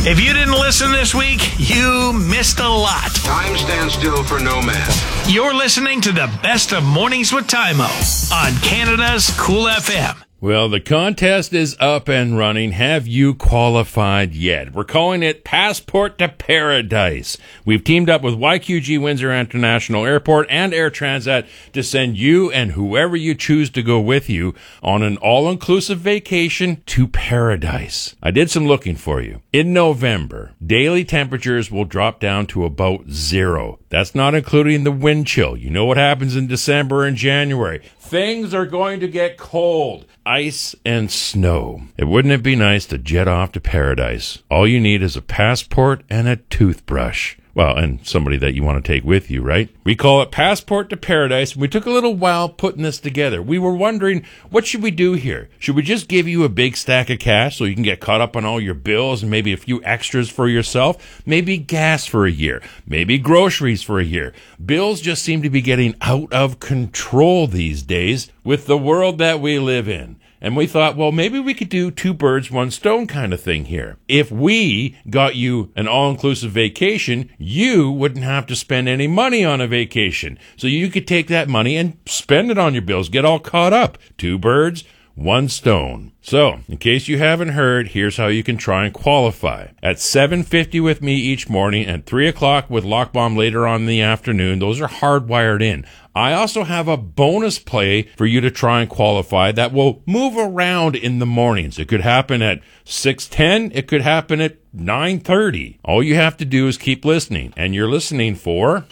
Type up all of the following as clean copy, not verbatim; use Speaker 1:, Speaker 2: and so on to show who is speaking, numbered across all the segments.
Speaker 1: If you didn't listen this week, you missed a lot.
Speaker 2: Time stands still for no man.
Speaker 1: You're listening to the best of Mornings with Tymo on Canada's Cool FM.
Speaker 3: Well, the contest is up and running. Have you qualified yet? We're calling it Passport to Paradise. We've teamed up with YQG Windsor International Airport and Air Transat to send you and whoever you choose to go with you on an all-inclusive vacation to paradise. I did some looking for you. In November, daily temperatures will drop down to about 0. That's not including the wind chill. You know what happens in December and January. Things are going to get cold. Ice and snow. Wouldn't it be nice to jet off to paradise? All you need is a passport and a toothbrush. Well, and somebody that you want to take with you, right? We call it Passport to Paradise. We took a little while putting this together. We were wondering, what should we do here? Should we just give you a big stack of cash so you can get caught up on all your bills and maybe a few extras for yourself? Maybe gas for a year. Maybe groceries for a year. Bills just seem to be getting out of control these days with the world that we live in. And we thought, well, maybe we could do 2 birds, 1 stone kind of thing here. If we got you an all-inclusive vacation, you wouldn't have to spend any money on a vacation. So you could take that money and spend it on your bills, get all caught up. 2 birds, 1 stone. So, in case you haven't heard, here's how you can try and qualify. At 7:50 with me each morning and 3 o'clock with Lockbomb later on in the afternoon, those are hardwired in. I also have a bonus play for you to try and qualify that will move around in the mornings. It could happen at 6:10. It could happen at 9:30. All you have to do is keep listening. And you're listening for...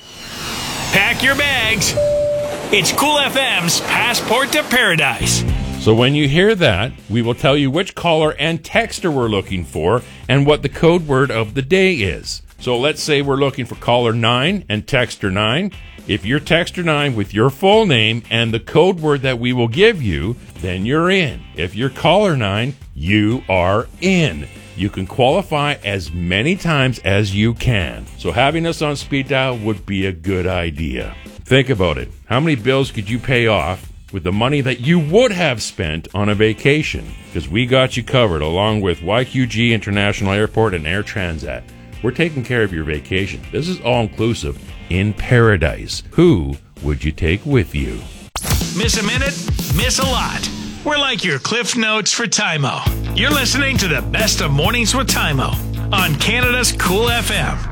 Speaker 1: Pack your bags. It's Cool FM's Passport to Paradise.
Speaker 3: So when you hear that, we will tell you which caller and texter we're looking for and what the code word of the day is. So let's say we're looking for caller 9 and texter 9. If you're texter 9 with your full name and the code word that we will give you, then you're in. If you're caller 9, you are in. You can qualify as many times as you can. So having us on speed dial would be a good idea. Think about it. How many bills could you pay off with the money that you would have spent on a vacation? Because we got you covered along with YQG International Airport and Air Transat. We're taking care of your vacation. This is all-inclusive in paradise. Who would you take with you?
Speaker 1: Miss a minute, miss a lot. We're like your Cliff Notes for Tymo. You're listening to the best of Mornings with Tymo on Canada's Cool FM.